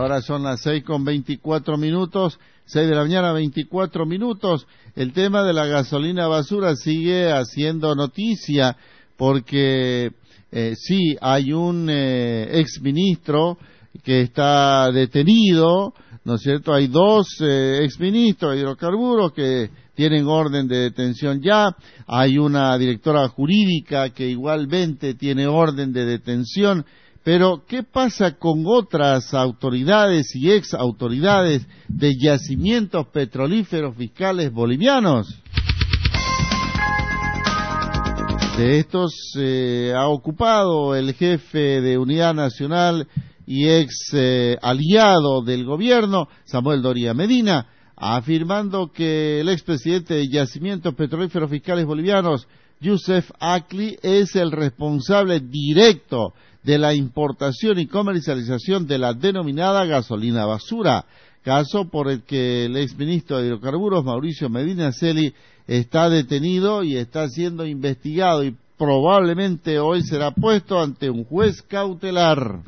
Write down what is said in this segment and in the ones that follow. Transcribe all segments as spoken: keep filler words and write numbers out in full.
ahora son las seis con veinticuatro minutos, seis de la mañana, veinticuatro minutos. El tema de la gasolina basura sigue haciendo noticia porque eh, sí, hay un eh, exministro que está detenido, ¿no es cierto? Hay dos eh, exministros de hidrocarburos que tienen orden de detención ya, hay una directora jurídica que igualmente tiene orden de detención, pero ¿qué pasa con otras autoridades y ex autoridades de yacimientos petrolíferos fiscales bolivianos? De estos eh, ha ocupado el jefe de Unidad Nacional y ex eh, aliado del gobierno, Samuel Doria Medina, afirmando que el expresidente de Yacimientos Petrolíferos Fiscales Bolivianos, Youssef Acli, es el responsable directo de la importación y comercialización de la denominada gasolina basura, caso por el que el exministro de Hidrocarburos, Mauricio Medina Celi, está detenido y está siendo investigado y probablemente hoy será puesto ante un juez cautelar.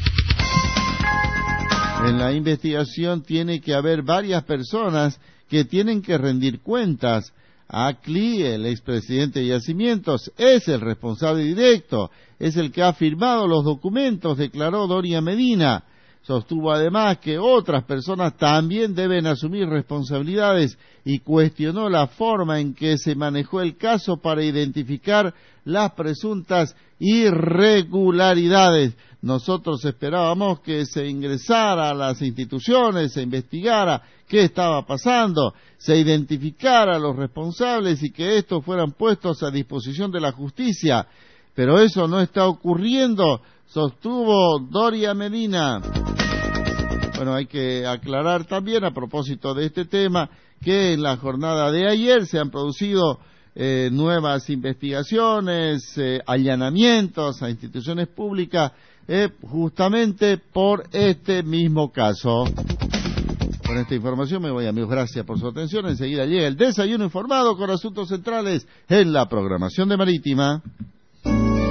En la investigación tiene que haber varias personas que tienen que rendir cuentas. Acli, el expresidente de Yacimientos, es el responsable directo, es el que ha firmado los documentos, declaró Doria Medina. Sostuvo además que otras personas también deben asumir responsabilidades y cuestionó la forma en que se manejó el caso para identificar las presuntas irregularidades. Nosotros esperábamos que se ingresara a las instituciones, se investigara qué estaba pasando, se identificara a los responsables y que estos fueran puestos a disposición de la justicia. Pero eso no está ocurriendo, sostuvo Doria Medina. Bueno, hay que aclarar también a propósito de este tema que en la jornada de ayer se han producido eh, nuevas investigaciones, eh, allanamientos a instituciones públicas, eh, justamente por este mismo caso. Con esta información me voy, amigos, gracias por su atención. Enseguida llega el desayuno informado con asuntos centrales en la programación de Marítima.